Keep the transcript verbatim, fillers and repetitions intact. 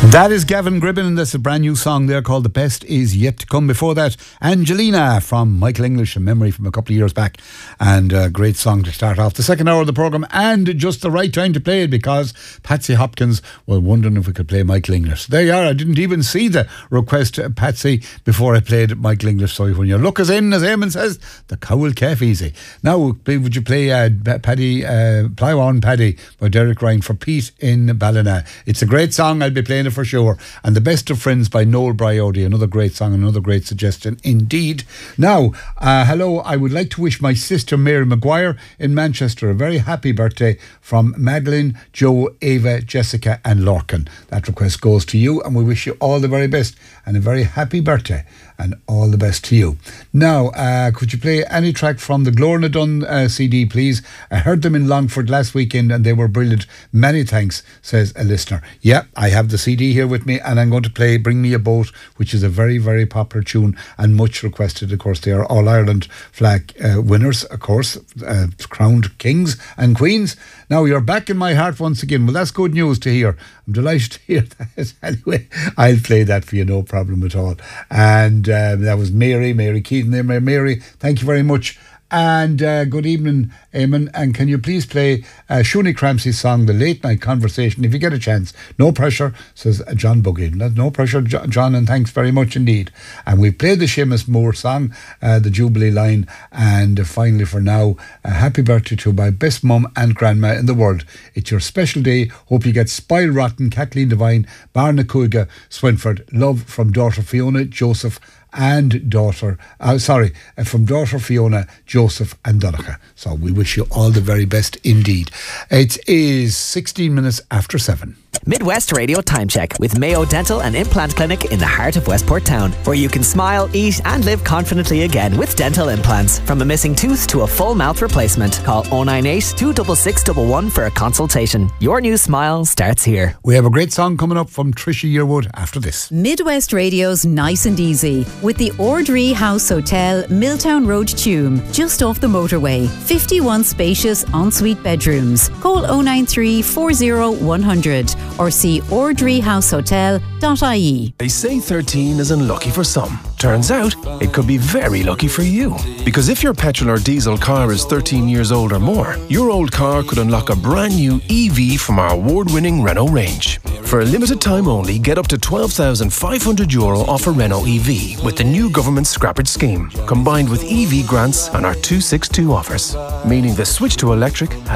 That is Gavin Gribben, and that's a brand new song there called The Best Is Yet to Come. Before that, Angelina from Michael English, a memory from a couple of years back, and a great song to start off the second hour of the programme, and just the right time to play it because Patsy Hopkins was wondering if we could play Michael English. There you are. I didn't even see the request, uh, Patsy, before I played Michael English. So when your luck is in, as Eamon says, the cow will calf easy. Now, would you play uh, Paddy, uh, Plough On Paddy by Derek Ryan for Pete in Ballina? It's a great song. I'll be playing it for sure. And The Best of Friends by Noel Bryody, another great song, another great suggestion indeed. Now, uh, hello, I would like to wish my sister Mary Maguire in Manchester a very happy birthday from Madeline, Joe, Ava, Jessica and Lorcan. That request goes to you, and we wish you all the very best and a very happy birthday, and all the best to you. Now, uh, could you play any track from the Glorna Dunn uh, C D, please? I heard them in Longford last weekend and they were brilliant. Many thanks, says a listener. Yeah, I have the C D here with me, and I'm going to play Bring Me a Boat, which is a very, very popular tune and much requested. Of course, they are All Ireland flag uh, winners, of course, uh, crowned kings and queens. Now, you're back in my heart once again. Well, that's good news to hear. I'm delighted to hear that. Anyway, I'll play that for you, no problem at all. And uh, that was Mary, Mary Keaton there. Mary, thank you very much. And uh, good evening, Eamon. And can you please play uh, Shuni Cramsey's song, The Late Night Conversation, if you get a chance? No pressure, says John Buggy. No pressure, John, and thanks very much indeed. And we played the Seamus Moore song, uh, the Jubilee line. And uh, finally, for now, a happy birthday to my best mum and grandma in the world. It's your special day. Hope you get Spile Rotten, Kathleen Devine, Barna Cuiga, Swinford. Love from daughter Fiona, Joseph, and daughter, uh, sorry, uh, from daughter Fiona, Joseph and Donica. So we wish you all the very best indeed. It is sixteen minutes after seven. Midwest Radio Time Check with Mayo Dental and Implant Clinic in the heart of Westport Town, where you can smile, eat and live confidently again with dental implants. From a missing tooth to a full mouth replacement, call oh nine eight, two six six one one for a consultation. Your new smile starts here. We have a great song coming up from Trisha Yearwood after this. Midwest Radio's Nice and Easy with the Ordree House Hotel, Milltown Road, Tuam, just off the motorway. fifty-one spacious ensuite bedrooms. Call oh nine three, four oh, one hundred or see ordree house hotel dot I E. They say thirteen is unlucky for some. Turns out it could be very lucky for you. Because if your petrol or diesel car is thirteen years old or more, your old car could unlock a brand new E V from our award-winning Renault range. For a limited time only, get up to twelve thousand five hundred euro off a Renault E V with the new government scrappage scheme, combined with E V grants and our two sixty-two offers. Meaning the switch to electric